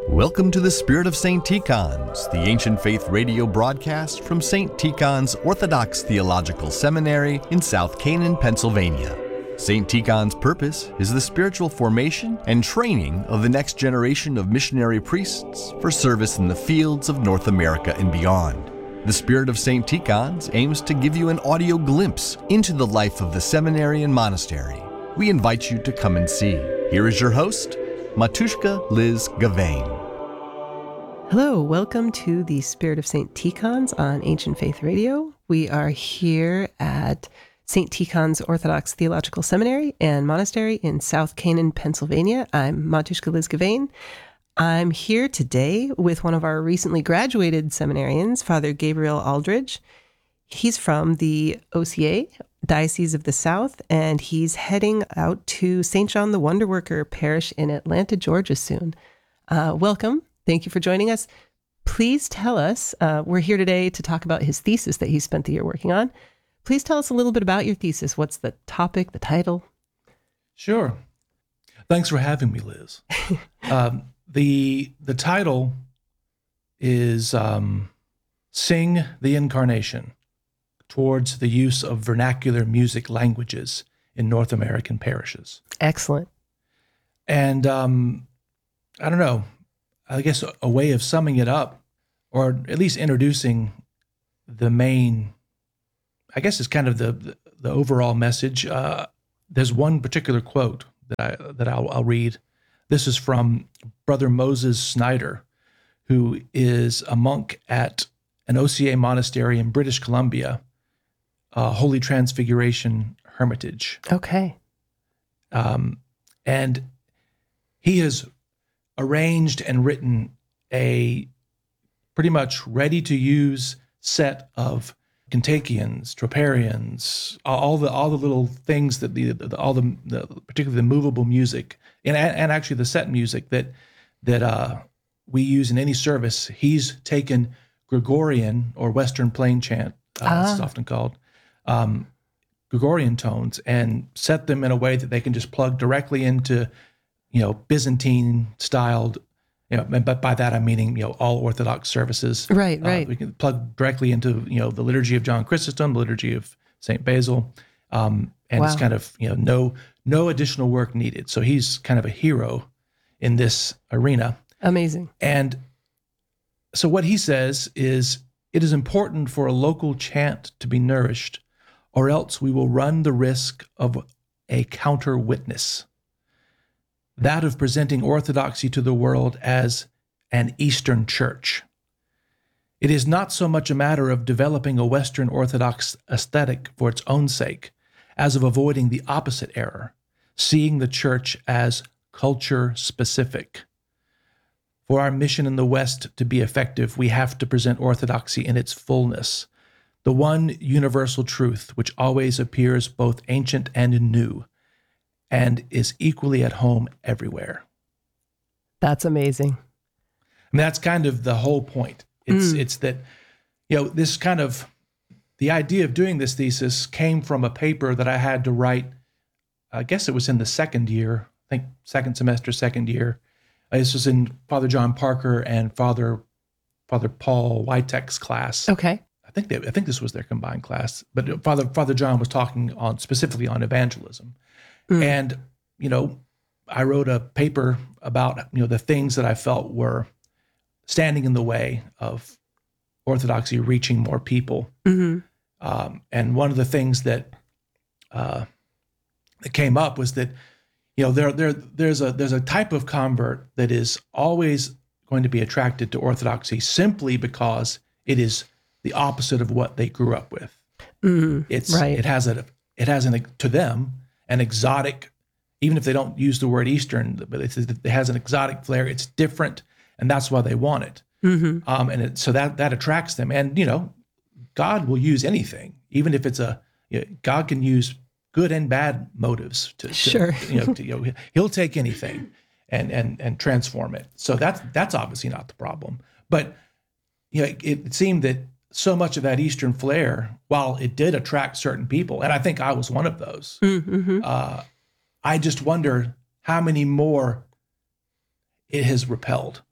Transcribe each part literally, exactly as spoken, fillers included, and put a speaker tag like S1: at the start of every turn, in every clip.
S1: Welcome to the Spirit of Saint Tikhon's, the ancient faith radio broadcast from Saint Tikhon's Orthodox Theological Seminary in South Canaan, Pennsylvania. Saint Tikhon's purpose is the spiritual formation and training of the next generation of missionary priests for service in the fields of North America and beyond. The Spirit of Saint Tikhon's aims to give you an audio glimpse into the life of the seminary and monastery. We invite you to come and see. Here is your host, Matushka Liz Gavain.
S2: Hello, welcome to the Spirit of Saint Tikhon's on Ancient Faith Radio. We are here at Saint Tikhon's Orthodox Theological Seminary and Monastery in South Canaan, Pennsylvania. I'm Matushka Liz Gavain. I'm here today with one of our recently graduated seminarians, Father Gabriel Aldridge. He's from the O C A, Diocese of the South, and he's heading out to Saint John the Wonder Worker Parish in Atlanta, Georgia soon. Uh, welcome. Thank you for joining us. Please tell us, uh, we're here today to talk about his thesis that he spent the year working on. Please tell us a little bit about your thesis. What's the topic, the title?
S3: Sure. Thanks for having me, Liz. um, the the title is um, Sing the Incarnation, Towards the Use of Vernacular Music Languages in North American Parishes.
S2: Excellent.
S3: And um, I don't know, I guess a, a way of summing it up, or at least introducing the main, I guess it's kind of the the, the overall message. Uh, there's one particular quote that I that I'll, I'll read. This is from Brother Moses Snyder, who is a monk at an O C A monastery in British Columbia, uh, Holy Transfiguration Hermitage.
S2: Okay.
S3: Um, and he has arranged and written a pretty much ready-to-use set of Kentuckians, troparians, all the all the little things that the, the all the, the particularly the movable music and and actually the set music that that uh, we use in any service. He's taken Gregorian or Western plain chant, uh,
S2: ah.
S3: it's often called, um, Gregorian tones, and set them in a way that they can just plug directly into, you know, Byzantine styled. You know, but by that I'm meaning, you know, all Orthodox services.
S2: Right, right.
S3: Uh, we can plug directly into, you know, the liturgy of John Chrysostom, the liturgy of Saint Basil, um, and
S2: Wow.
S3: it's kind of, you know, no no additional work needed. So he's kind of a hero in this arena.
S2: Amazing.
S3: And so what he says is, it is important for a local chant to be nourished, or else we will run the risk of a counter witness. That of presenting orthodoxy to the world as an Eastern church. It is not so much a matter of developing a Western Orthodox aesthetic for its own sake, as of avoiding the opposite error, seeing the church as culture-specific. For our mission in the West to be effective, we have to present orthodoxy in its fullness, the one universal truth which always appears both ancient and new, and is equally at home everywhere.
S2: That's amazing.
S3: I mean, that's kind of the whole point. It's
S2: Mm.
S3: it's that, you know, this kind of, the idea of doing this thesis came from a paper that I had to write, I guess it was in the second year, I think second semester, second year. This was in Father John Parker and Father Father Paul Witek's class.
S2: Okay.
S3: I think they, I think this was their combined class, but Father Father John was talking on specifically on evangelism. Mm. And, you know, I wrote a paper about, you know, the things that I felt were standing in the way of Orthodoxy reaching more people.
S2: Mm-hmm.
S3: Um, and one of the things that uh, that came up was that, you know, there there there's a there's a type of convert that is always going to be attracted to Orthodoxy simply because it is the opposite of what they grew up with.
S2: Mm,
S3: it's
S2: right.
S3: it has a it has an to them an exotic, even if they don't use the word Eastern, but it's, it has an exotic flair. It's different, and that's why they want it.
S2: Mm-hmm.
S3: Um, and it, so that that attracts them. And you know, God will use anything, even if it's a you know, God can use good and bad motives to, to
S2: sure.
S3: you know, to, you know, He'll take anything and and and transform it. So that's that's obviously not the problem. But you know, it, it seemed that so much of that Eastern flair, while it did attract certain people, and I think I was one of those,
S2: Mm-hmm.
S3: uh, I just wonder how many more it has repelled.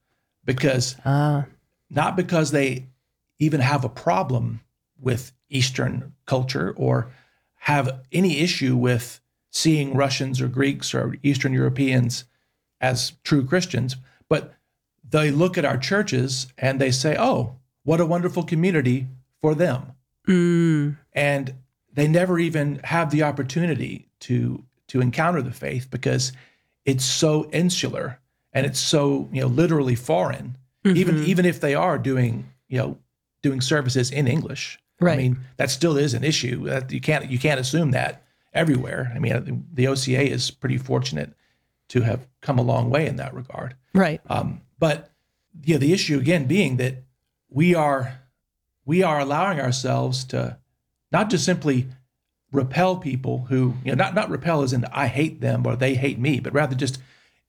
S3: because
S2: Ah.
S3: not because they even have a problem with Eastern culture or have any issue with seeing Russians or Greeks or Eastern Europeans as true Christians, but they look at our churches and they say, oh, what a wonderful community for them.
S2: Mm.
S3: And they never even have the opportunity to to encounter the faith because it's so insular and it's so, you know, literally foreign.
S2: Mm-hmm.
S3: Even even if they are doing, you know, doing services in English.
S2: Right.
S3: I mean, that still is an issue. That you can't you can't assume that everywhere. I mean, the O C A is pretty fortunate to have come a long way in that regard.
S2: Right.
S3: Um, but you know, the issue again being that we are we are allowing ourselves to not just simply repel people who, you know, not not repel as in I hate them or they hate me, but rather just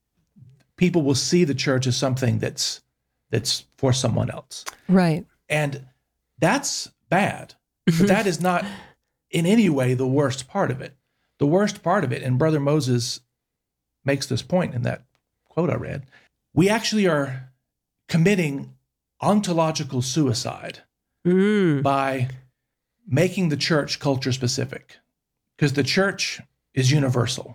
S3: people will see the church as something that's that's for someone else.
S2: Right.
S3: And that's bad. But that is not in any way the worst part of it. The worst part of it, and Brother Moses makes this point in that quote I read, we actually are committing ontological suicide
S2: Mm.
S3: by making the church culture specific, because the church is universal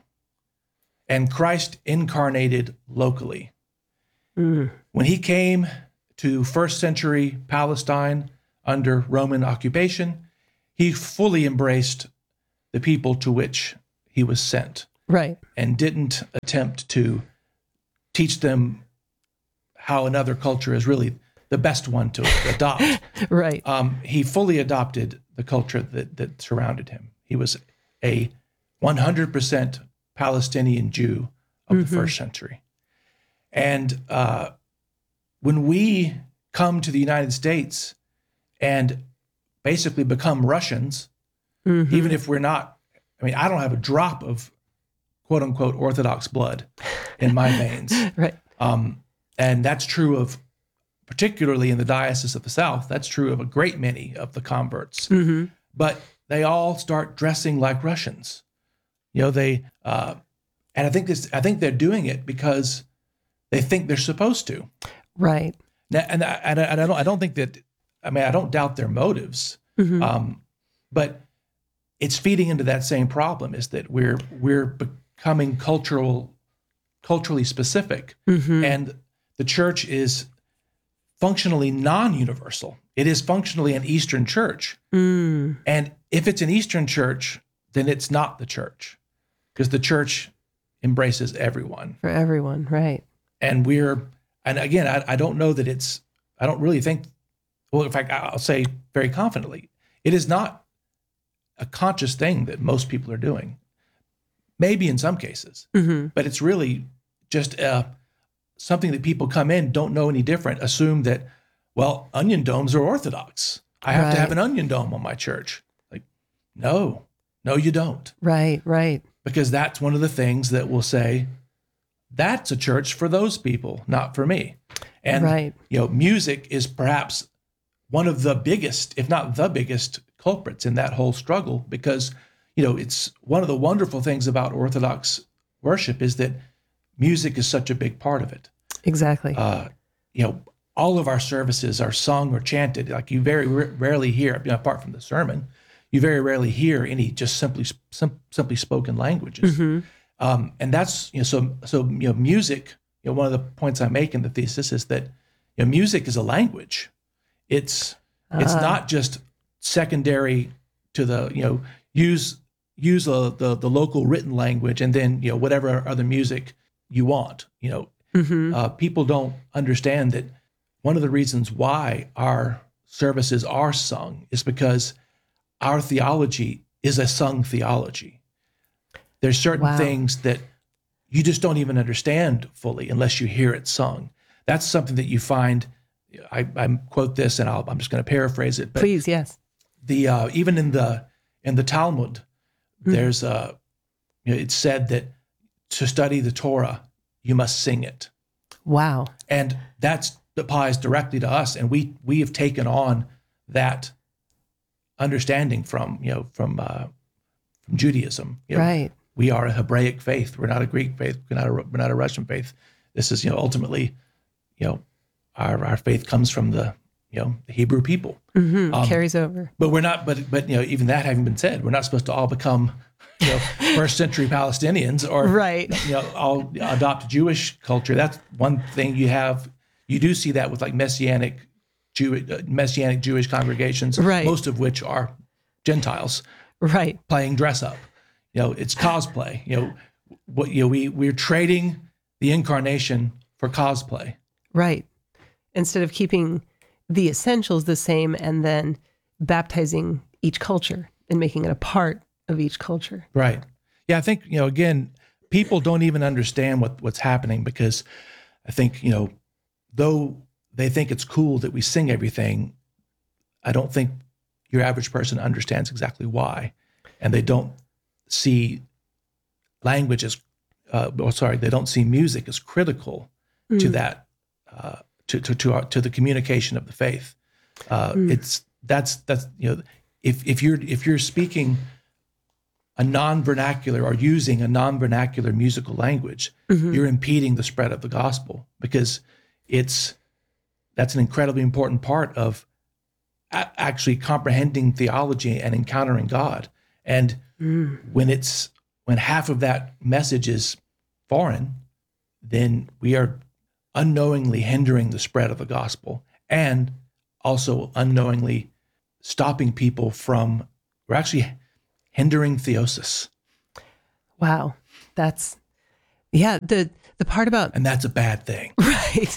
S3: and Christ incarnated locally.
S2: Mm.
S3: When he came to first century Palestine under Roman occupation, he fully embraced the people to which he was sent
S2: Right.
S3: and didn't attempt to teach them how another culture is really the best one to adopt.
S2: Right.
S3: Um, he fully adopted the culture that, that surrounded him. He was a one hundred percent Palestinian Jew of the first century. And uh, when we come to the United States and basically become Russians,
S2: Mm-hmm.
S3: even if we're not, I mean, I don't have a drop of quote unquote Orthodox blood in my veins.
S2: Right.
S3: Um, and that's true of, particularly in the Diocese of the South, that's true of a great many of the converts.
S2: Mm-hmm.
S3: But they all start dressing like Russians. You know, they, uh, and I think this, I think they're doing it because they think they're supposed to.
S2: Right.
S3: Now, and I, and I don't, I don't think that, I mean, I don't doubt their motives,
S2: Mm-hmm.
S3: um, but it's feeding into that same problem, is that we're we're becoming cultural, culturally specific,
S2: Mm-hmm.
S3: and the church is functionally non-universal. It is functionally an Eastern church,
S2: Mm.
S3: and if it's an Eastern church, then it's not the church, because the church embraces everyone,
S2: For everyone. Right.
S3: and we're and again, I, I don't know that it's. I don't really think. Well, in fact, I'll say very confidently, it is not a conscious thing that most people are doing. Maybe in some cases,
S2: Mm-hmm.
S3: but it's really just uh, something that people come in, don't know any different, assume that, well, onion domes are Orthodox. I have to have
S2: Right.
S3: an onion dome on my church. Like, no, no, you don't.
S2: Right. Right.
S3: Because that's one of the things that will say, that's a church for those people, not for me. And,
S2: Right.
S3: you know, music is perhaps one of the biggest, if not the biggest, culprits in that whole struggle, because, you know, it's one of the wonderful things about Orthodox worship is that music is such a big part of it.
S2: Exactly.
S3: Uh, you know, all of our services are sung or chanted. Like, you very r- rarely hear, you know, apart from the sermon, you very rarely hear any just simply sim- simply spoken languages.
S2: Mm-hmm.
S3: Um, and that's, you know, so so you know, music. You know, one of the points I make in the thesis is that, you know, music is a language. It's it's
S2: Ah.
S3: not just secondary to the, you know, use use a, the the local written language and then, you know, whatever other music you want. You know,
S2: Mm-hmm.
S3: uh, people don't understand that one of the reasons why our services are sung is because our theology is a sung theology. There's certain
S2: Wow.
S3: things that you just don't even understand fully unless you hear it sung. That's something that you find. I, I quote this, and I'll, I'm just going to paraphrase it. But
S2: Please. Yes.
S3: the uh, even in the in the Talmud, there's uh, you know, it's said that to study the Torah, you must sing it,
S2: Wow.
S3: and that's applies directly to us. And we we have taken on that understanding from you know from uh, from Judaism. You know,
S2: Right.
S3: we are a Hebraic faith. We're not a Greek faith. We're not a, we're not a Russian faith. This is, you know, ultimately, you know, our our faith comes from the you know the Hebrew people.
S2: Mm-hmm.
S3: Um,
S2: Carries over.
S3: But we're not. But but you know even that having been said, we're not supposed to all become you know first century Palestinians or
S2: Right.
S3: you know all adopt Jewish culture. That's one thing you have. You do see that with like messianic Jew messianic Jewish congregations,
S2: Right.
S3: most of which are Gentiles
S2: Right.
S3: playing dress up. You know, it's cosplay. You know, what you know we we're trading the incarnation for cosplay.
S2: Right. Instead of keeping the essentials the same and then baptizing each culture and making it a part of each culture.
S3: Right. Yeah, I think, you know, again, people don't even understand what, what's happening because I think, you know, though they think it's cool that we sing everything, I don't think your average person understands exactly why. And they don't see language as, uh, or sorry, they don't see music as critical mm. to that, uh, to to to, our, to the communication of the faith. Uh, mm. It's that's that's you know, if if you're if you're speaking a non-vernacular or using a non-vernacular musical language, mm-hmm. you're impeding the spread of the gospel because it's that's an incredibly important part of a- actually comprehending theology and encountering God. And mm. when it's when half of that message is foreign, then we are unknowingly hindering the spread of the gospel and also unknowingly stopping people from, we're actually hindering theosis.
S2: Wow. That's, yeah, the the part about...
S3: And that's a bad thing.
S2: Right.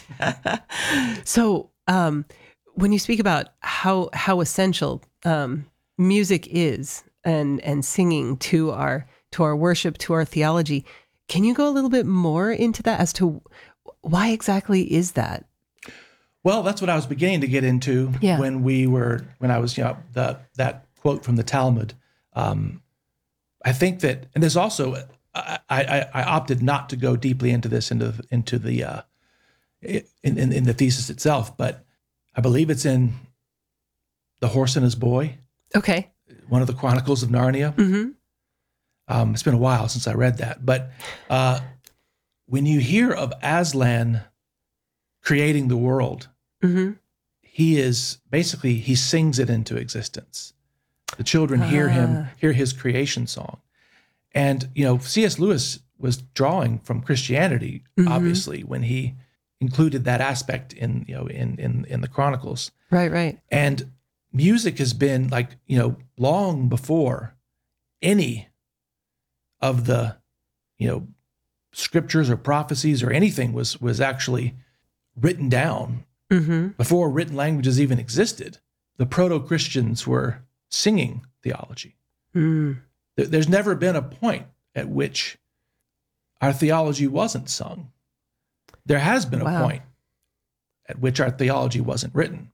S2: So um, when you speak about how how essential um, music is and and singing to our to our worship, to our theology, can you go a little bit more into that as to why exactly is that?
S3: Well, that's what I was beginning to get into
S2: yeah.
S3: when we were, when I was, you know, the, that quote from the Talmud. Um, I think that, and there's also, I, I, I opted not to go deeply into this, into, into the, uh, in, in, in the thesis itself, but I believe it's in The Horse and His Boy.
S2: Okay.
S3: One of the Chronicles of Narnia.
S2: Mm-hmm.
S3: Um, it's been a while since I read that, but uh, when you hear of Aslan creating the world, mm-hmm. he is basically, he sings it into existence. The children ah. hear him, hear his creation song. And, you know, C S Lewis was drawing from Christianity, mm-hmm. obviously, when he included that aspect in, you know, in, in, in the Chronicles.
S2: Right, right.
S3: And music has been like, you know, long before any of the, you know, scriptures or prophecies or anything was was actually written down, mm-hmm. before written languages even existed. The proto-Christians were singing theology. Mm. There's never been a point at which our theology wasn't sung. There has been wow. a point at which our theology wasn't written.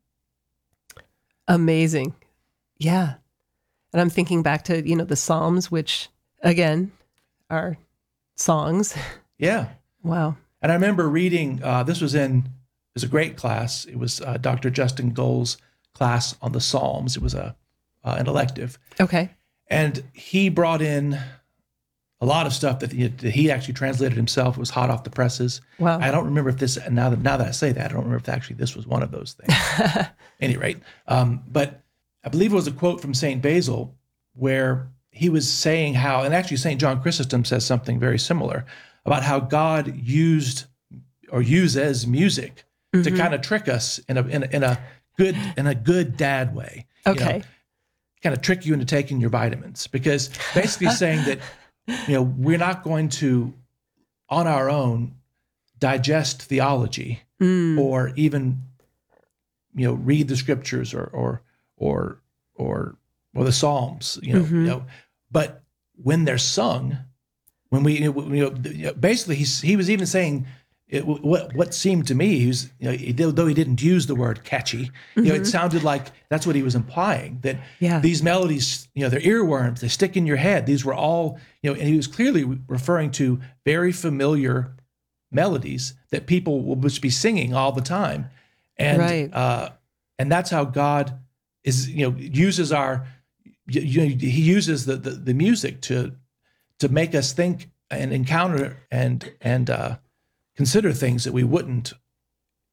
S2: Amazing. Yeah. And I'm thinking back to, you know, the Psalms, which again are songs.
S3: Yeah.
S2: Wow.
S3: And I remember reading, uh, this was in, it was a great class. It was uh, Doctor Justin Gold's class on the Psalms. It was a uh, an elective.
S2: Okay.
S3: And he brought in a lot of stuff that he, that he actually translated himself. It was hot off the presses.
S2: Wow.
S3: I don't remember if this, now that now that I say that, I don't remember if actually this was one of those things. At any rate. Um, but I believe it was a quote from Saint Basil where he was saying how, and actually Saint John Chrysostom says something very similar about how God used or uses music mm-hmm. to kind of trick us in a, in a in a good in a good dad way.
S2: Okay.
S3: You know, kind of trick you into taking your vitamins, because basically saying that, you know, we're not going to on our own digest theology mm. or even, you know, read the scriptures or or or or or the Psalms, you know, mm-hmm. you know, but when they're sung, when we, you know, basically he's, he was even saying it, what what seemed to me, he was, you know, he, though he didn't use the word catchy, mm-hmm. you know, it sounded like that's what he was implying, that yeah. these melodies, you know, they're earworms, they stick in your head. These were all, you know, and he was clearly referring to very familiar melodies that people will just be singing all the time. And,
S2: right.
S3: uh, and that's how God is, you know, uses our, you know, he uses the, the, the music to, to make us think and encounter and, and, uh, consider things that we wouldn't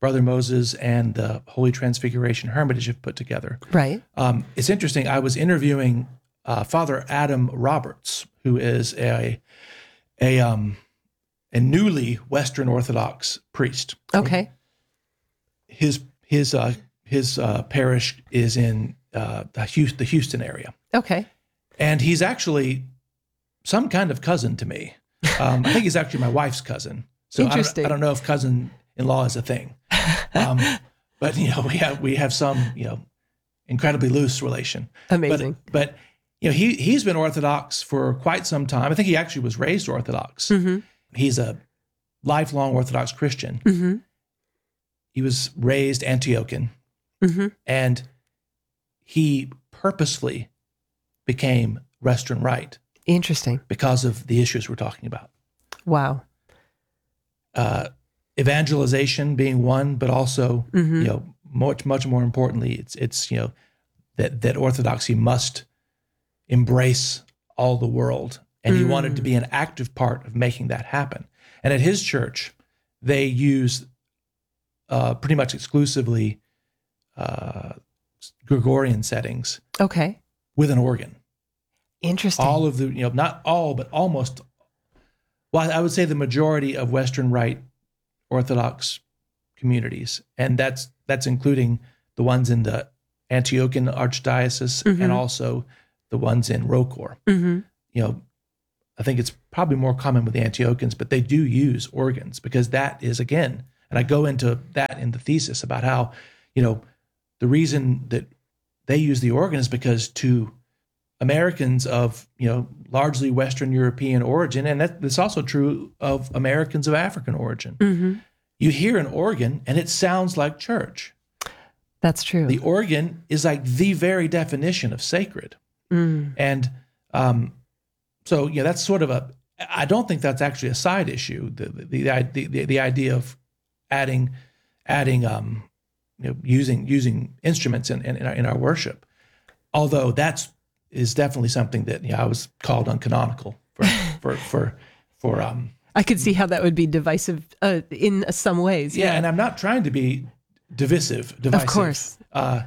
S3: Brother Moses and the Holy Transfiguration Hermitage have put together.
S2: Right.
S3: Um, it's interesting. I was interviewing uh, Father Adam Roberts, who is a a um, a newly Western Orthodox priest.
S2: Okay.
S3: His his uh, his uh, parish is in uh, the Houston, the Houston area,
S2: Okay.
S3: and he's actually some kind of cousin to me. Um, I think he's actually my wife's cousin. So I don't,
S2: Interesting.
S3: I don't know if cousin-in-law is a thing, um, but you know we have we have some you know incredibly loose relation.
S2: Amazing.
S3: But, but you know he he's been Orthodox for quite some time. I think he actually was raised Orthodox.
S2: Mm-hmm.
S3: He's a lifelong Orthodox Christian.
S2: Mm-hmm.
S3: He was raised Antiochian,
S2: Mm-hmm.
S3: and he purposefully became Western Rite
S2: Interesting.
S3: because of the issues we're talking about.
S2: Wow.
S3: Uh, evangelization being one, but also,
S2: Mm-hmm.
S3: you know, much much more importantly, it's it's you know that that Orthodoxy must embrace all the world, and he
S2: Mm.
S3: wanted to be an active part of making that happen. And at his church, they use uh, pretty much exclusively uh, Gregorian settings
S2: Okay.
S3: with an organ.
S2: Interesting.
S3: All of the, you know, not all, but almost, well, I would say the majority of Western Rite Orthodox communities, and that's that's including the ones in the Antiochian Archdiocese
S2: Mhm.
S3: and also the ones in Rocor.
S2: Mm-hmm.
S3: You know, I think it's probably more common with the Antiochians, but they do use organs because that is, again, and I go into that in the thesis about how, you know, the reason that they use the organ is because to Americans of, you know, largely Western European origin, and that, that's also true of Americans of African origin,
S2: Mm-hmm.
S3: you hear an organ and it sounds like church.
S2: That's true.
S3: The organ is like the very definition of sacred.
S2: Mm.
S3: And um, so, yeah, that's sort of a, I don't think that's actually a side issue, the the the, the, the idea of adding, adding, um, you know, using using instruments in, in, in, our, in our worship. Although that's is definitely something that, you know, I was called uncanonical for, for, for, for, um,
S2: I could see how that would be divisive uh, in some ways.
S3: yeah,
S2: Yeah.
S3: and I'm not trying to be divisive, divisive.
S2: Of course.
S3: Uh,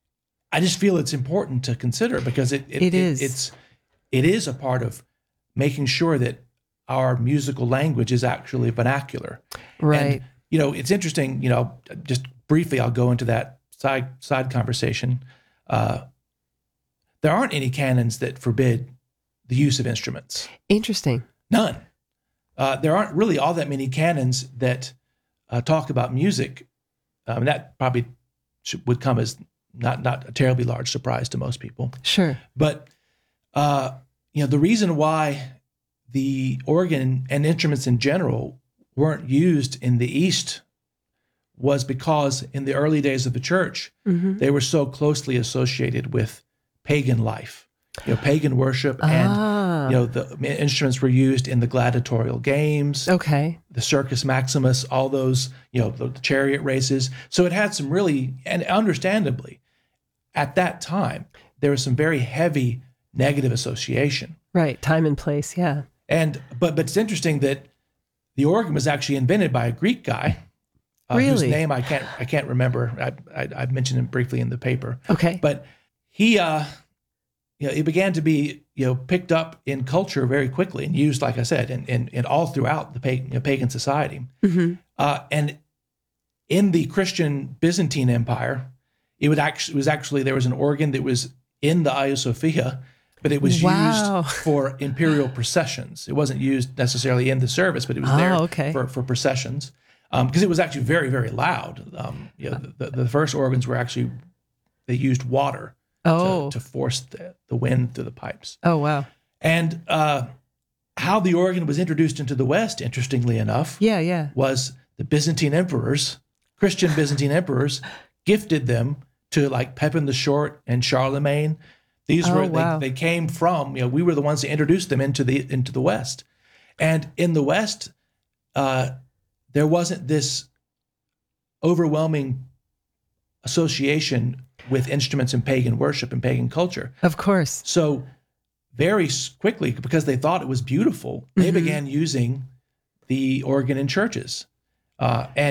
S3: I just feel it's important to consider because it it,
S2: It is.
S3: it's it is a part of making sure that our musical language is actually vernacular.
S2: Right.
S3: And, you know, it's interesting. You know, just briefly, I'll go into that side side conversation. Uh, there aren't any canons that forbid the use of instruments.
S2: Interesting.
S3: None. Uh, there aren't really all that many canons that uh, talk about music. Um, that probably should, would come as not not a terribly large surprise to most people.
S2: Sure.
S3: But uh, you know, the reason why the organ and instruments in general weren't used in the East was because in the early days of the church,
S2: Mm-hmm.
S3: they were so closely associated with pagan life, you know, pagan worship, and
S2: Ah.
S3: you know, the instruments were used in the gladiatorial games,
S2: Okay.
S3: the Circus Maximus, all those, you know, the, the chariot races. So it had some really, and understandably, at that time, there was some very heavy negative association.
S2: Right. Time and place. Yeah.
S3: And but but it's interesting that the organ was actually invented by a Greek guy, uh, whose
S2: Really?
S3: name I can't I can't remember. I, I I mentioned him briefly in the paper,
S2: Okay.
S3: but he uh, you know, it began to be, you know, picked up in culture very quickly and used, like I said, in in, in all throughout the pagan, you know, pagan society.
S2: Mm-hmm.
S3: Uh, and in the Christian Byzantine Empire, it would actually it was actually there was an organ that was in the Hagia Sophia, but it was
S2: Wow.
S3: used for imperial processions. It wasn't used necessarily in the service, but it was
S2: Oh,
S3: there
S2: okay.
S3: for, for processions because it was actually very, very loud. Um, you know, the, the first organs were actually, they used water
S2: Oh.
S3: to, to force the, the wind through the pipes.
S2: Oh, wow.
S3: And uh, how the organ was introduced into the West, interestingly enough,
S2: Yeah. Yeah.
S3: was the Byzantine emperors, Christian Byzantine emperors, gifted them to like Pepin the Short and Charlemagne. These
S2: Oh,
S3: were
S2: wow.
S3: they, they came from, you know, we were the ones that introduced them into the into the West. And in the West, uh, there wasn't this overwhelming association with instruments and pagan worship and pagan culture.
S2: Of course.
S3: So very s- quickly, because they thought it was beautiful, they
S2: Mhm.
S3: began using the organ in churches. Uh, and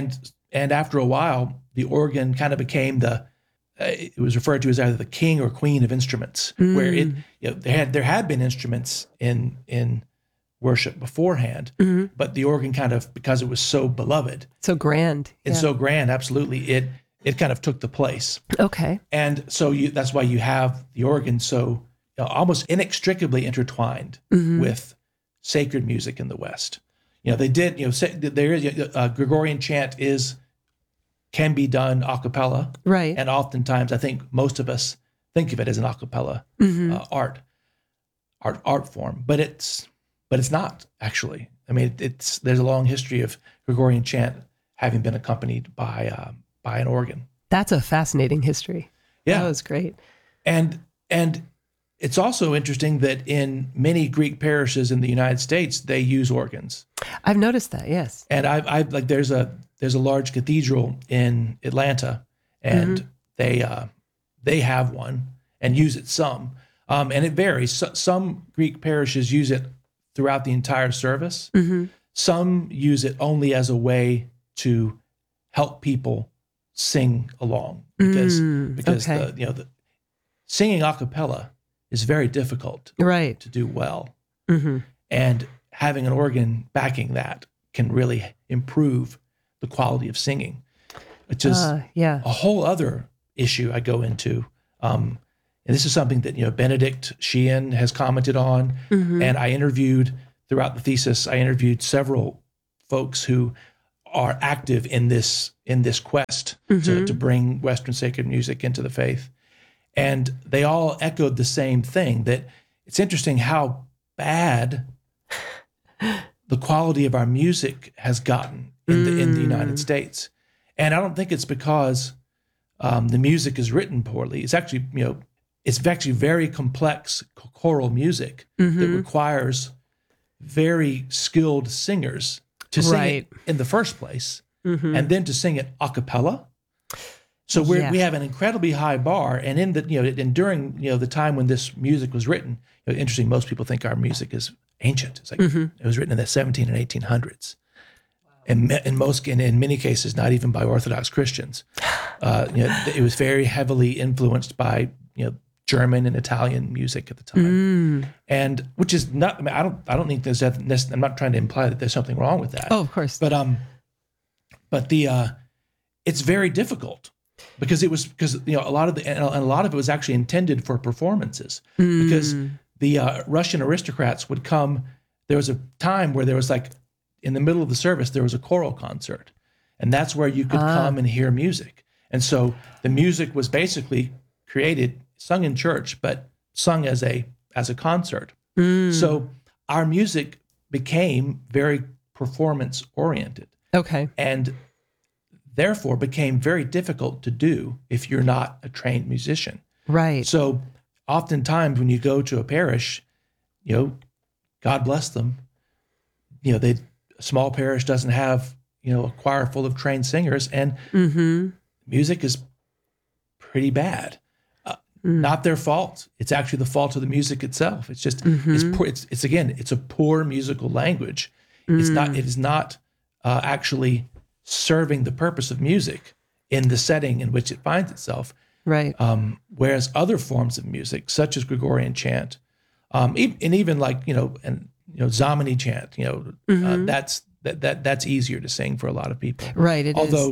S3: and after a while, the organ kind of became the, uh, it was referred to as either the king or queen of instruments, mm. where it, you know, there had, there had been instruments in, in worship beforehand, mm-hmm. but the organ kind of, because it was so beloved.
S2: So grand.
S3: And
S2: yeah.
S3: so grand, absolutely, it, it kind of took the place.
S2: Okay.
S3: And so you, that's why you have the organ so you know, almost inextricably intertwined mm-hmm. with sacred music in the West. You know, they did, you know, say, there is, uh, Gregorian chant is, can be done a cappella.
S2: Right.
S3: And oftentimes I think most of us think of it as an a cappella mm-hmm. uh, art, art, art form, but it's, but it's not actually. I mean, it's, there's a long history of Gregorian chant having been accompanied by, uh, by an organ.
S2: That's a fascinating history.
S3: Yeah.
S2: That was great.
S3: And, and, it's also interesting that in many Greek parishes in the United States, they use organs.
S2: I've noticed that, yes.
S3: And I've, I've like there's a there's a large cathedral in Atlanta, and mm-hmm. they uh, they have one and use it some, um, and it varies. So, some Greek parishes use it throughout the entire service. Mm-hmm. Some use it only as a way to help people sing along because mm, because okay. the you know the singing a cappella is very difficult
S2: right.
S3: to do well.
S2: Mm-hmm.
S3: And having an organ backing that can really improve the quality of singing, which is
S2: uh, yeah.
S3: a whole other issue I go into. Um, and this is something that, you know, Benedict Sheehan has commented on. Mm-hmm. And I interviewed throughout the thesis, I interviewed several folks who are active in this, in this quest mm-hmm. to, to bring Western sacred music into the faith. And they all echoed the same thing, that it's interesting how bad the quality of our music has gotten in the, mm. in the United States. And I don't think it's because um, the music is written poorly. It's actually, you know, it's actually very complex choral music mm-hmm. that requires very skilled singers to sing
S2: right.
S3: it in the first place,
S2: mm-hmm.
S3: and then to sing it a cappella. So we
S2: yeah.
S3: we have an incredibly high bar, and in the you know and during you know the time when this music was written, you know, interesting. Most people think our music is ancient. It's like mm-hmm. it was written in the seventeen and eighteen hundreds, wow. and in most in, in many cases, not even by Orthodox Christians. Uh, you know, it was very heavily influenced by you know German and Italian music at the time,
S2: mm.
S3: and which is not. I mean, I don't I don't think there's. I'm not trying to imply that there's something wrong with that.
S2: Oh, of course.
S3: But um, but the uh, it's very difficult. Because it was because you know a lot of the and a lot of it was actually intended for performances. Mm. Because the uh, Russian aristocrats would come. There was a time where there was like in the middle of the service there was a choral concert, and that's where you could ah. come and hear music. And so the music was basically created, sung in church, but sung as a as a concert. Mm. So our music became very performance oriented.
S2: Okay,
S3: and therefore became very difficult to do if you're not a trained musician.
S2: Right.
S3: So oftentimes when you go to a parish, you know, God bless them, you know, they a small parish doesn't have, you know, a choir full of trained singers, and mm-hmm. music is pretty bad. Uh, mm. Not their fault. It's actually the fault of the music itself. It's just, mm-hmm. it's, poor, it's, it's again, it's a poor musical language. Mm. It's not, it is not uh, actually serving the purpose of music in the setting in which it finds itself.
S2: Right.
S3: Um, whereas other forms of music, such as Gregorian chant, um, e- and even like, you know, and, you know, Zamani chant, you know, mm-hmm. uh, that's, that, that, that's easier to sing for a lot of people.
S2: Right. It
S3: although,
S2: is.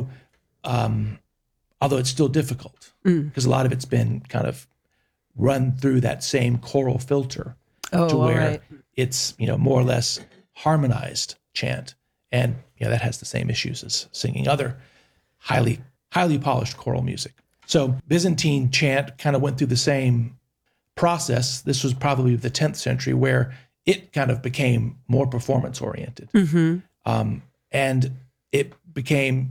S3: Um, although it's still difficult because mm. a lot of it's been kind of run through that same choral filter
S2: oh,
S3: to where
S2: right.
S3: it's, you know, more or less harmonized chant. And, you know, that has the same issues as singing other highly, highly polished choral music. So Byzantine chant kind of went through the same process. This was probably the tenth century where it kind of became more performance oriented. Mm-hmm. Um, and it became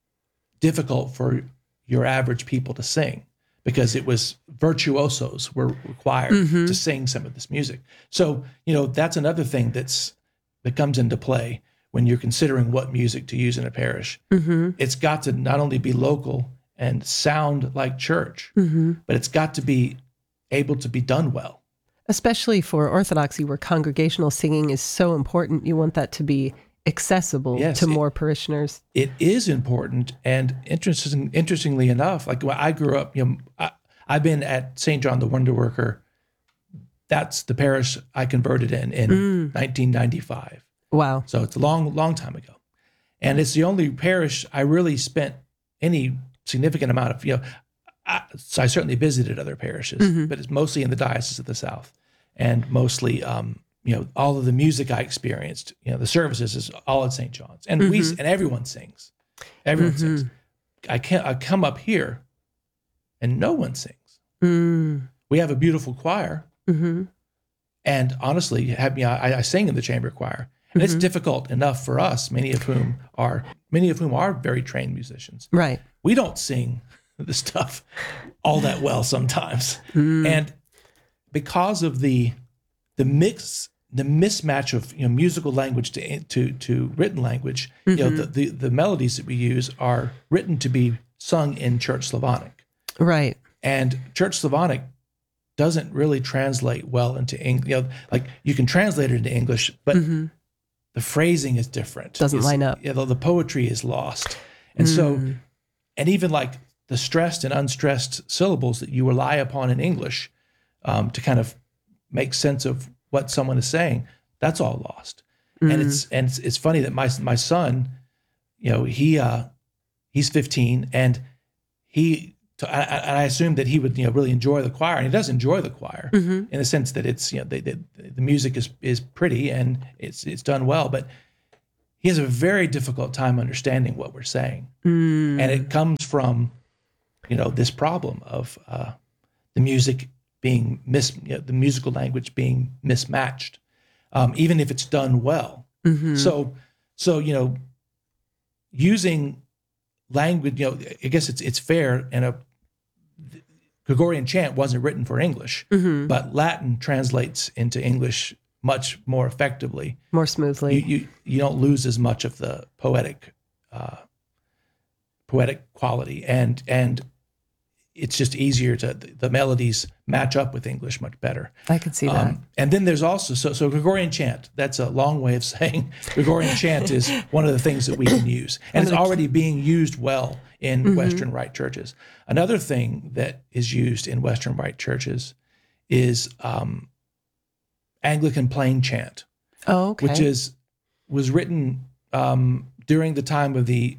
S3: difficult for your average people to sing because it was virtuosos were required mm-hmm. to sing some of this music. So, you know, that's another thing that's that comes into play when you're considering what music to use in a parish. Mm-hmm. It's got to not only be local and sound like church, mm-hmm. but it's got to be able to be done well.
S2: Especially for Orthodoxy, where congregational singing is so important, you want that to be accessible
S3: Yes,
S2: to
S3: it-
S2: more parishioners.
S3: It is important, and interesting. Interestingly enough, like when I grew up, you know, I, I've been at Saint John the Wonder Worker. That's the parish I converted in in nineteen ninety-five.
S2: Wow.
S3: So it's a long, long time ago, and it's the only parish I really spent any significant amount of. You know, I, so I certainly visited other parishes, but it's mostly in the Diocese of the South, and mostly. Um, You know, all of the music I experienced, you know, the services is all at Saint John's, and we and everyone sings, everyone sings. I can't. I come up here, and no one sings.
S2: Mm.
S3: We have a beautiful choir,
S2: Mm-hmm.
S3: and honestly, have me. I, I sing in the chamber choir, and it's difficult enough for us, many of whom are many of whom are very trained musicians.
S2: Right.
S3: We don't sing the stuff all that well sometimes, and because of the the mix. The mismatch of you know musical language to to to written language, you know the, the the melodies that we use are written to be sung in Church Slavonic,
S2: Right.
S3: and Church Slavonic doesn't really translate well into English. You know, like you can translate it into English, but the phrasing is different.
S2: Doesn't
S3: It's-
S2: line up.
S3: Yeah, the, the poetry is lost, and so and even like the stressed and unstressed syllables that you rely upon in English um, to kind of make sense of what someone is saying, that's all lost. And it's and it's, it's funny that my my son, you know, he uh, he's fifteen, and he I, I assumed that he would you know really enjoy the choir, and he does enjoy the choir in the sense that it's you know they, they, the music is is pretty and it's it's done well, but he has a very difficult time understanding what we're saying, and it comes from you know this problem of uh, the music. being mis, you know, the musical language being mismatched, um, even if it's done well. So, so you know, using language, you know, I guess it's it's fair. And a Gregorian chant wasn't written for English, but Latin translates into English much more effectively,
S2: More smoothly.
S3: You you, you don't lose as much of the poetic, uh, poetic quality, and and. It's just easier to, the melodies match up with English much better.
S2: I could see that.
S3: Um, and then there's also, so, so Gregorian chant, that's a long way of saying Gregorian chant is one of the things that we can use. And it's already being used well in Western Rite churches. Another thing that is used in Western Rite churches is um, Anglican plain chant,
S2: Oh, okay.
S3: which is, was written um, during the time of the,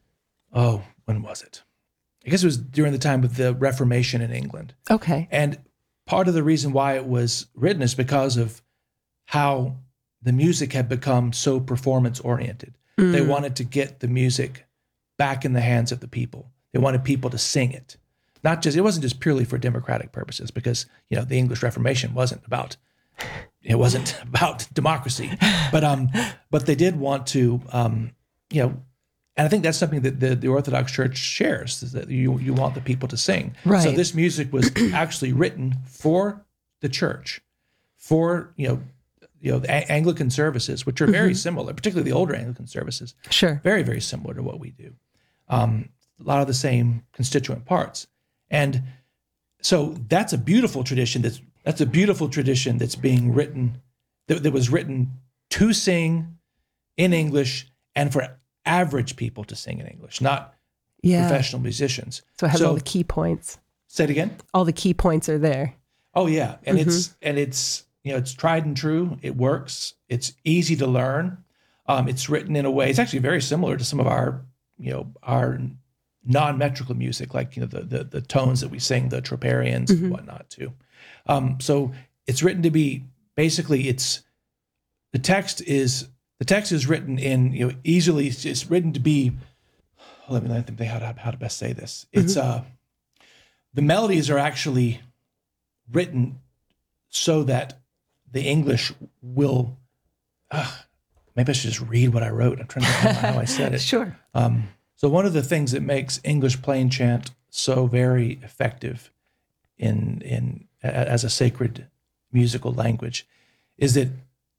S3: oh, when was it? I guess it was during the time of the Reformation in England.
S2: Okay.
S3: And part of the reason why it was written is because of how the music had become so performance-oriented. They wanted to get the music back in the hands of the people. They wanted people to sing it. Not just, it wasn't just purely for democratic purposes, because, you know, the English Reformation wasn't about, it wasn't about democracy. But um, but they did want to, um, you know, and I think that's something that the, the Orthodox Church shares, is that you you want the people to sing.
S2: Right.
S3: So this music was actually written for the church, for you know, you know the A- Anglican services, which are very similar, particularly the older Anglican services.
S2: Sure.
S3: Very very similar to what we do. Um, a lot of the same constituent parts, and so that's a beautiful tradition. That's that's a beautiful tradition that's being written, that, that was written to sing in English and for average people to sing in English, not
S2: Yeah.
S3: professional musicians.
S2: So it has all the key points.
S3: Say it again.
S2: All the key points are there.
S3: Oh yeah, and it's and it's you know it's tried and true. It works. It's easy to learn. Um, it's written in a way. It's actually very similar to some of our you know our non-metrical music, like you know the the, the tones that we sing, the troparions and whatnot too. Um, so it's written to be basically it's the text is. The text is written in, you know, easily. It's written to be. Let me let me think how to how to best say this. It's uh, the melodies are actually written so that the English will. Uh, maybe I should just read what I wrote. I'm trying to remember how I said it.
S2: Sure.
S3: Um, so one of the things that makes English plain chant so very effective in in as a sacred musical language is that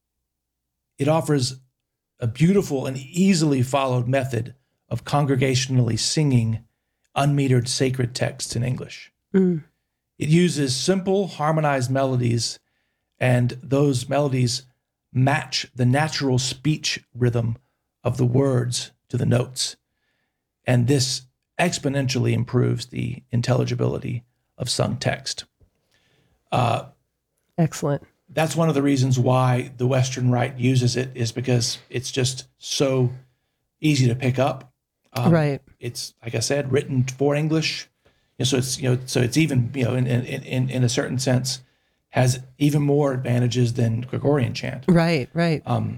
S3: it offers a beautiful and easily followed method of congregationally singing unmetered sacred texts in English.
S2: Mm.
S3: It uses simple harmonized melodies, and those melodies match the natural speech rhythm of the words to the notes. And this exponentially improves the intelligibility of sung text. Uh,
S2: Excellent.
S3: That's one of the reasons why the Western Rite uses it, is because it's just so easy to pick up. Um,
S2: right.
S3: It's, like I said, written for English. And so it's, you know, so it's even, you know, in, in, in, in a certain sense, has even more advantages than Gregorian chant.
S2: Right, right.
S3: Um,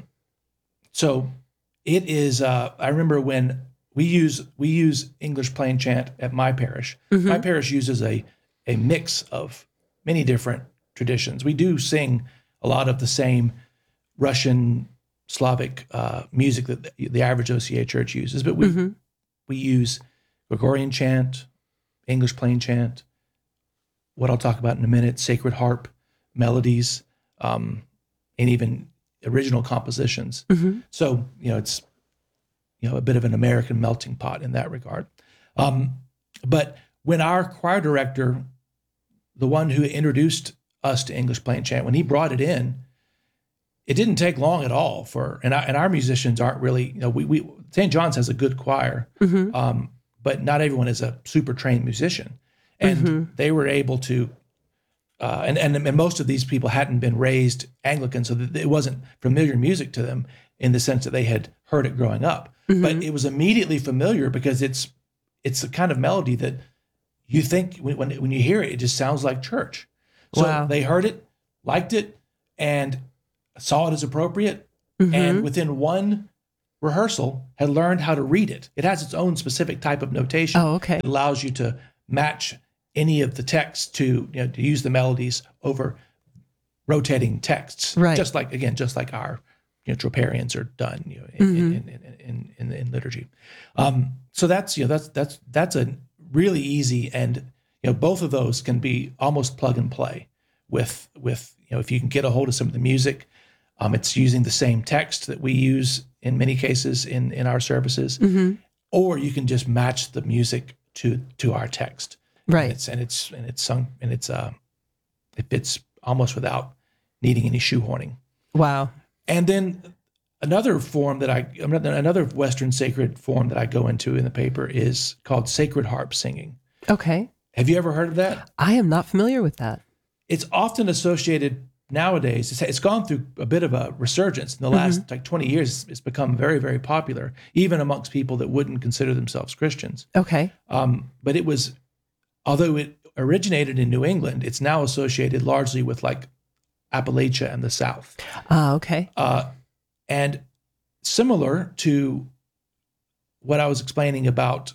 S3: so it is, uh, I remember when we use, we use English plain chant at my parish.
S2: Mm-hmm.
S3: My parish uses a, a mix of many different traditions. We do sing a lot of the same Russian, Slavic uh, music that the, the average O C A church uses, but we
S2: mm-hmm.
S3: we use Gregorian chant, English plain chant, what I'll talk about in a minute, sacred harp, melodies, um, and even original compositions.
S2: Mm-hmm.
S3: So, you know, it's, you know, a bit of an American melting pot in that regard. Um, but when our choir director, the one who introduced us to English plain chant, when he brought it in, it didn't take long at all for, and, I, and our musicians aren't really, you know, we, we Saint John's has a good choir,
S2: mm-hmm.
S3: um, but not everyone is a super trained musician. And
S2: mm-hmm.
S3: they were able to, uh, and, and and most of these people hadn't been raised Anglican, so that it wasn't familiar music to them in the sense that they had heard it growing up.
S2: Mm-hmm.
S3: But it was immediately familiar because it's it's the kind of melody that you think when when, when you hear it, it just sounds like church. So
S2: wow.
S3: they heard it, liked it, and saw it as appropriate.
S2: Mm-hmm.
S3: And within one rehearsal, had learned how to read it. It has its own specific type of notation.
S2: Oh, okay.
S3: It allows you to match any of the text to, you know, to use the melodies over rotating texts.
S2: Right.
S3: Just like, again, just like our, you know, troparians are done, you know, in,
S2: mm-hmm.
S3: in, in, in, in, in liturgy. Um, so that's, you know, that's, that's, that's a really easy, and, you know, both of those can be almost plug and play with, with, you know, if you can get a hold of some of the music, um, it's using the same text that we use in many cases in, in our services,
S2: mm-hmm.
S3: or you can just match the music to, to our text.
S2: Right.
S3: And it's, and it's, and it's sung, and it's, uh, it fits almost without needing any shoehorning.
S2: Wow.
S3: And then another form that I, another Western sacred form that I go into in the paper is called sacred harp singing.
S2: Okay.
S3: Have you ever heard of that?
S2: I am not familiar with that.
S3: It's often associated nowadays. It's, it's gone through a bit of a resurgence in the last
S2: mm-hmm.
S3: like twenty years. It's become very, very popular, even amongst people that wouldn't consider themselves Christians.
S2: Okay.
S3: Um, but it was, although it originated in New England, it's now associated largely with like Appalachia and the South.
S2: Ah, uh, okay.
S3: Uh, and similar to what I was explaining about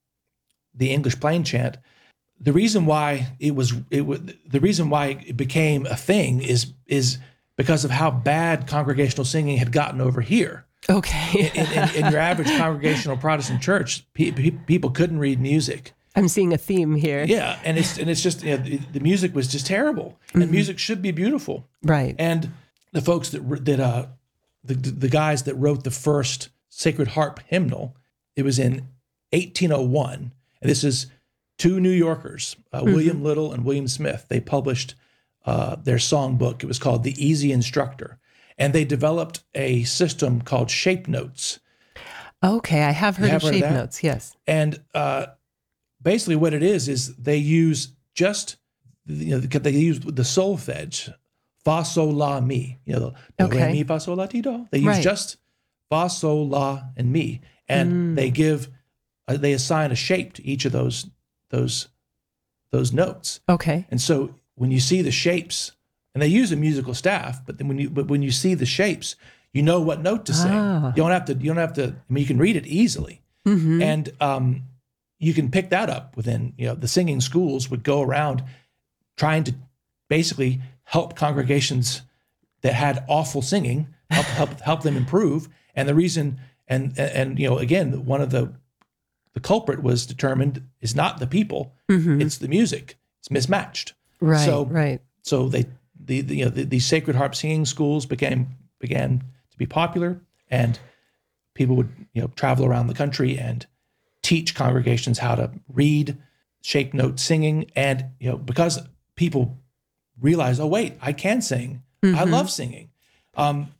S3: the English plain chant, the reason why it was it was the reason why it became a thing is is because of how bad congregational singing had gotten over here.
S2: Okay.
S3: in, in, in your average congregational Protestant church, pe- pe- people couldn't read music.
S2: I'm seeing a theme here.
S3: Yeah, and it's and it's just, you know, the, the music was just terrible, and mm-hmm. music should be beautiful,
S2: right?
S3: And the folks that that uh the the guys that wrote the first sacred harp hymnal, it was in eighteen oh one, and this is two New Yorkers, uh, mm-hmm. William Little and William Smith. They published uh, their songbook. It was called The Easy Instructor, and they developed a system called shape notes.
S2: Okay, I have heard
S3: have
S2: of
S3: heard
S2: shape
S3: of
S2: notes. Yes,
S3: and uh, basically what it is is they use just, you know, they use the solfege, fa sol la mi, you know, the
S2: okay.
S3: re mi fa sol la ti do. They use
S2: right.
S3: just fa sol la and mi, and
S2: mm.
S3: they give uh, they assign a shape to each of those those those notes.
S2: Okay.
S3: And so when you see the shapes, and they use a musical staff, but then when you but when you see the shapes, you know what note to sing.
S2: Ah.
S3: You don't have to. You don't have to. I mean, you can read it easily,
S2: mm-hmm.
S3: and um, you can pick that up within. You know, the singing schools would go around trying to basically help congregations that had awful singing, help help help them improve. And the reason, and and you know, again, one of the the culprit was determined is not the people,
S2: mm-hmm.
S3: it's the music. It's mismatched.
S2: Right.
S3: So,
S2: right.
S3: So they the, the you know the, these sacred harp singing schools became began to be popular, and people would, you know, travel around the country and teach congregations how to read shape note singing. And, you know, because people realize, oh wait, I can sing.
S2: Mm-hmm.
S3: I love singing. Um,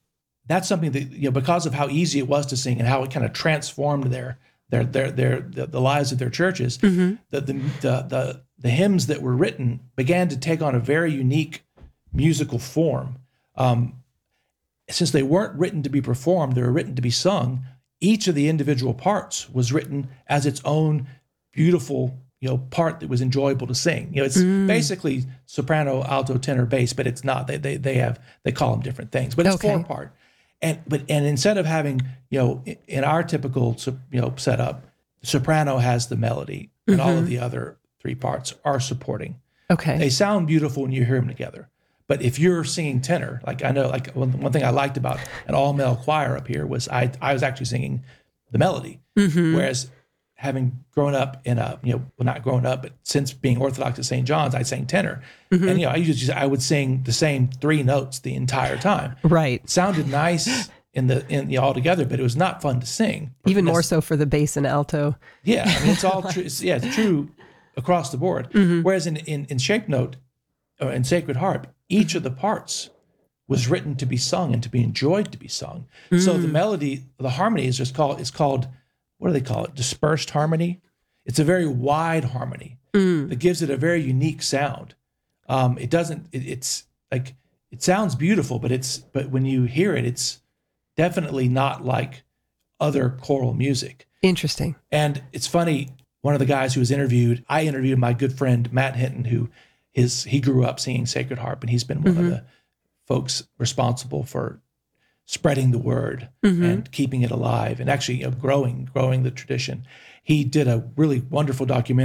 S3: that's something that, you know, because of how easy it was to sing and how it kind of transformed their their their their the, the lives of their churches, mm-hmm. the, the the the the hymns that were written began to take on a very unique musical form. Um, since they weren't written to be performed, they were written to be sung. Each of the individual parts was written as its own beautiful, you know, part that was enjoyable to sing. You know, it's mm. basically soprano, alto, tenor, bass, but it's not. They they they have they call them different things, but it's
S2: okay.
S3: four part. And but and instead of having, you know, in our typical, you know, setup, the soprano has the melody, and mm-hmm. all of the other three parts are supporting.
S2: Okay,
S3: they sound beautiful when you hear them together. But if you're singing tenor, like I know, like one, one thing I liked about an all male choir up here was I I was actually singing the melody, mm-hmm. whereas having grown up in a, you know, well, not grown up, but since being Orthodox at Saint John's, I sang tenor. Mm-hmm. And, you know, I usually just, I would sing the same three notes the entire time.
S2: Right.
S3: It sounded nice in the, in, you know, all together, but it was not fun to sing.
S2: Even more so for the bass and alto.
S3: Yeah. I mean, it's all true. It's, yeah, it's true across the board. Mm-hmm. Whereas in, in, in Shape Note or in Sacred Harp, each of the parts was written to be sung and to be enjoyed to be sung. Mm. So the melody, the harmony is just called, it's called, what do they call it? Dispersed harmony. It's a very wide harmony mm. that gives it a very unique sound. Um, it doesn't, it, it's like, it sounds beautiful, but it's, but when you hear it, it's definitely not like other choral music.
S2: Interesting.
S3: And it's funny, one of the guys who was interviewed, I interviewed my good friend, Matt Hinton, who is, he grew up singing Sacred Harp, and he's been one mm-hmm. of the folks responsible for spreading the word mm-hmm. and keeping it alive and actually, you know, growing, growing the tradition. He did a really wonderful documentary